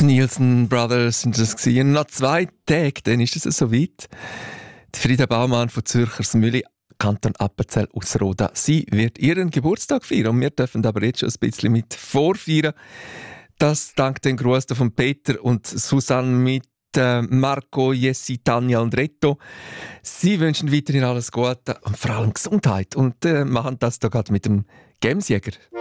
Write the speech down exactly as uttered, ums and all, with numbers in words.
Die Nielsen Brothers sind das gewesen. Noch zwei Tage, dann ist es soweit. Die Frieda Baumann von Zürcher Mülli, Kanton Appenzell Ausserrhoden. Sie wird ihren Geburtstag feiern und wir dürfen aber jetzt schon ein bisschen mit vorfeiern. Das dank dem Gruß von Peter und Susanne mit äh, Marco, Jessi, Tanja und Reto. Sie wünschen weiterhin alles Gute und vor allem Gesundheit und äh, machen das da gerade mit dem Gamesjäger.